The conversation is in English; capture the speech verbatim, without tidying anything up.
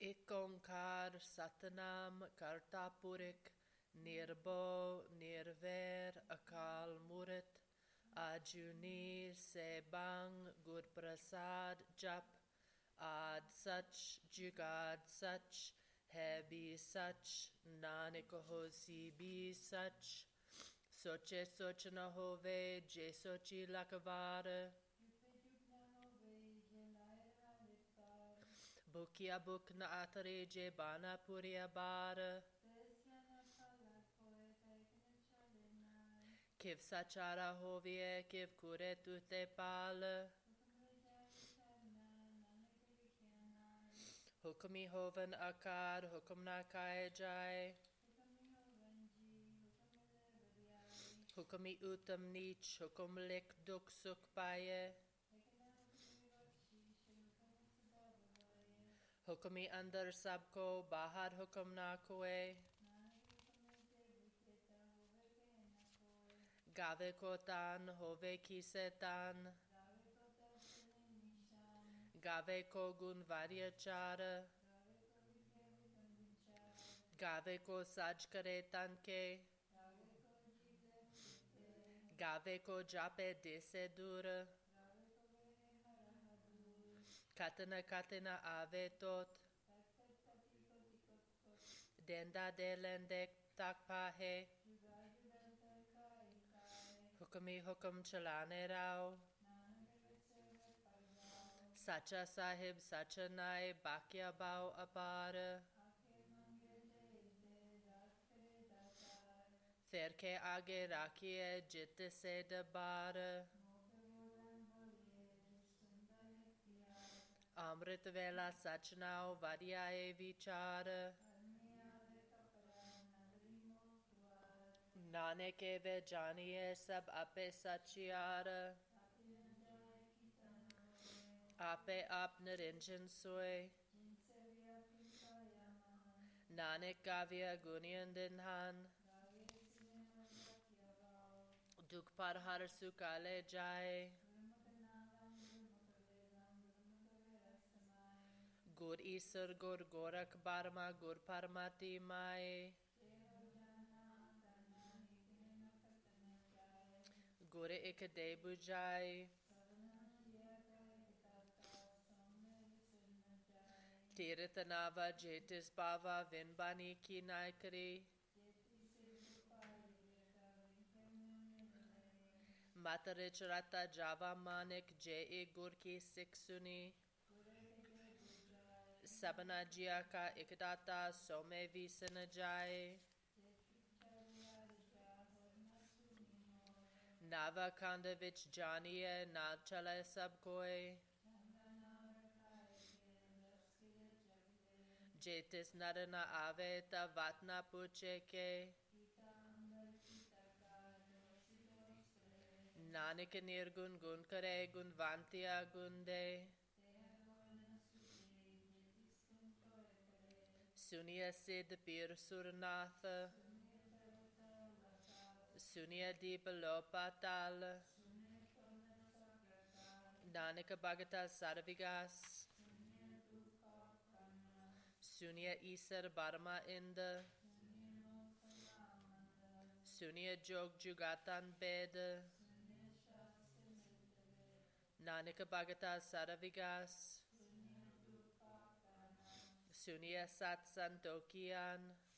एक ओंकार सतनाम करता पुरख निर्भो निर्वैर अकाल मूर्त आजुनी सेबांग गुर प्रसाद जप आद सच जुगाद सच है भी सच नानक होसी भी सच सोचे सोच न होवे जे सोची Lakhwar Bukia buk na atare je bana puria bar. Kiv sachara hovie, kiv kure tute pal. Hukumi hoven akar, hukum na kai jai. Hukumi utam nich, hukum lik duk suk paye. Hukumi andar sabko, bahar hukum na koe. Gave ko tan, hove kise tan. Gave ko gun varyachara. Gave ko saj kare tan ke. Gave ko jape dese dur. Katana katana ave tot. Denda delendek takpahe. Hukumi hukum chalane rao. Sacha sahib sacha nai bakya bao apar. Fer ke aage rakhiye jit se dabar. Amrit vela sachnao vadyaye vichar. Naneke ve janiye sab ape sachiar. Ape ap nirinjan soy. Nanak kavya guniyan dinhan. Duk par har sukale jai. Gur isur gur gorak barma gur parmati mai. Gure ik de bujai. Tiritanava jetis bava vinbani ki naikari. Matarich rata java manik je e gur ki siksuni. Sabanajia ka ikdata some visanajai. Nava kandavich janiye na chale sab koi. Jetis narana ave ta vatna puche ke. Nanak nirgun gun kare gun vantiya gunde. Sunya sid pir surnath. Sunya deep lopatal. Nanak bhagata sarvigas. Sunya isar barma inda. Sunya jog jugatan bed. Nanak bhagata sarvigas. Sunya sat santokian.